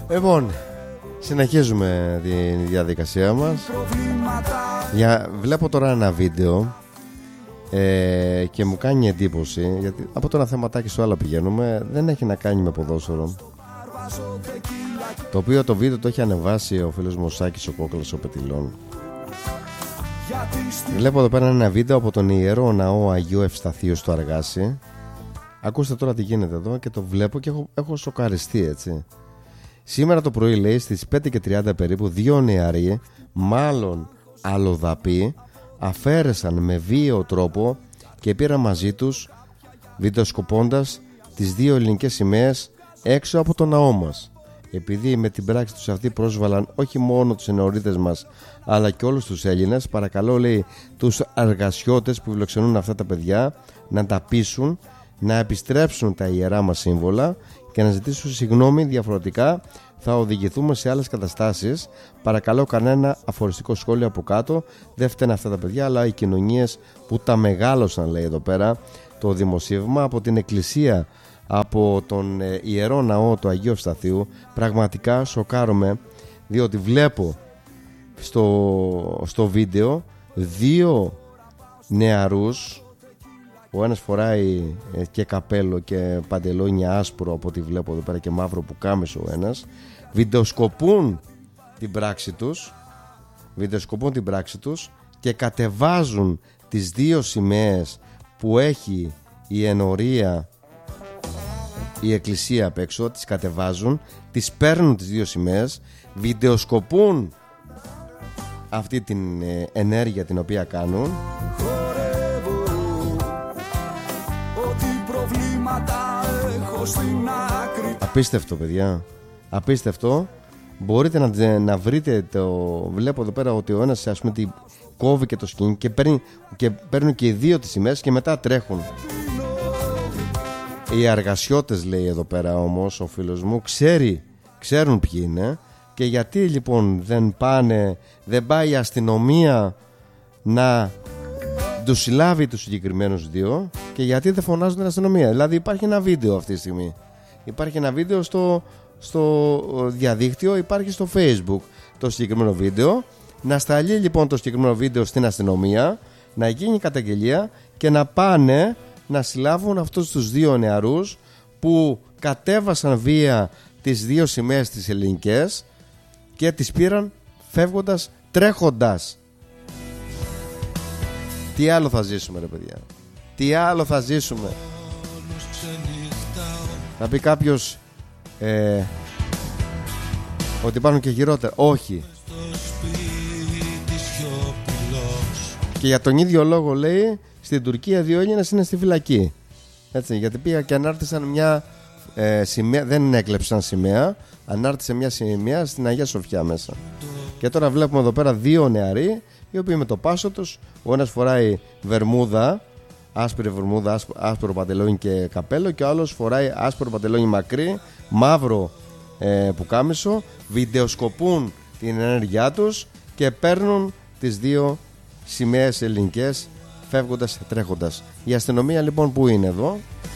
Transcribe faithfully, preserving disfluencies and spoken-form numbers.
Λοιπόν, συνεχίζουμε τη διαδικασία μας. Για, βλέπω τώρα ένα βίντεο ε, και μου κάνει εντύπωση, γιατί από το ένα θεματάκι στο άλλο πηγαίνουμε. Δεν έχει να κάνει με ποδόσφαιρο, το οποίο το βίντεο το έχει ανεβάσει ο φίλος μου ο Σάκης ο Κόκκαλος ο Πετιλών. Βλέπω εδώ πέρα ένα βίντεο από τον Ιερό Ναό Αγίου Ευσταθείου στο Αργάσι. Ακούστε τώρα τι γίνεται εδώ και το βλέπω και έχω, έχω σοκαριστεί, έτσι. Σήμερα το πρωί, λέει, στις πέντε και τριάντα περίπου, δύο νεαροί, μάλλον αλλοδαποί, αφαίρεσαν με βίαιο τρόπο και πήραν μαζί τους, βιντεοσκοπώντας τις δύο ελληνικές σημαίες έξω από το ναό μας. Επειδή με την πράξη τους αυτή πρόσβαλαν όχι μόνο τους ενορίτες μας αλλά και όλους τους Έλληνες, παρακαλώ, λέει, τους αργασιώτες που φιλοξενούν αυτά τα παιδιά να τα πείσουν να επιστρέψουν τα ιερά μας σύμβολα και να ζητήσουν συγγνώμη, διαφορετικά θα οδηγηθούμε σε άλλες καταστάσεις. Παρακαλώ, κανένα αφοριστικό σχόλιο από κάτω. Δεν φταίνε αυτά τα παιδιά, αλλά οι κοινωνίες που τα μεγάλωσαν, λέει εδώ πέρα το δημοσίευμα. Από την εκκλησία, από τον ε, Ιερό Ναό του Αγίου Ευσταθείου. Πραγματικά σοκάρομαι, διότι βλέπω στο, στο βίντεο δύο νεαρούς. Ο ένας φοράει και καπέλο και παντελόνι άσπρο, από ό,τι βλέπω εδώ πέρα, και μαύρο πουκάμισο ο ένας. Βιντεοσκοπούν την πράξη τους Βιντεοσκοπούν την πράξη τους και κατεβάζουν τις δύο σημαίες που έχει η ενορία, η εκκλησία απ' έξω. Τις κατεβάζουν, τις παίρνουν τις δύο σημαίες, βιντεοσκοπούν αυτή την ενέργεια την οποία κάνουν. Απίστευτο, παιδιά. Απίστευτο. Μπορείτε να, να βρείτε το. Βλέπω εδώ πέρα ότι ο ένας, ας πούμε, κόβει και το σκηνή και, παίρνει, και παίρνουν και οι δύο τις σημαίες και μετά τρέχουν. Οι αργασιώτες, λέει εδώ πέρα, όμως ο φίλος μου ξέρει, ξέρουν ποιοι είναι. Και γιατί λοιπόν δεν πάνε, δεν πάει η αστυνομία να τους συλλάβει τους συγκεκριμένους δύο, και γιατί δεν φωνάζουν την αστυνομία? Δηλαδή υπάρχει ένα βίντεο αυτή τη στιγμή. Υπάρχει ένα βίντεο στο, στο διαδίκτυο, υπάρχει στο Facebook το συγκεκριμένο βίντεο. Να σταλεί λοιπόν το συγκεκριμένο βίντεο στην αστυνομία, να γίνει καταγγελία και να πάνε να συλλάβουν αυτούς τους δύο νεαρούς που κατέβασαν βία τις δύο σημαίες τις ελληνικές και τις πήραν φεύγοντας, τρέχοντας. Τι άλλο θα ζήσουμε, ρε παιδιά? Τι άλλο θα ζήσουμε? Θα πει κάποιος ε, ότι υπάρχουν και χειρότερα. Όχι. Και για τον ίδιο λόγο, λέει, στην Τουρκία δύο Έλληνες είναι στη φυλακή. Έτσι, γιατί πήγα και ανάρτησαν μια ε, σημαία. Δεν έκλεψαν σημαία, ανάρτησε μια σημαία στην Αγία Σοφιά μέσα. Και τώρα βλέπουμε εδώ πέρα δύο νεαροί, οι οποίοι με το πάσο τους, ο ένας φοράει βερμούδα, άσπρη βερμούδα, άσπρο παντελόνι και καπέλο, και ο άλλος φοράει άσπρο παντελόνι μακρύ, μαύρο ε, πουκάμισο. Βιντεοσκοπούν την ενέργειά τους και παίρνουν τις δύο σημαίες ελληνικές φεύγοντας, τρέχοντας. Η αστυνομία λοιπόν που είναι εδώ?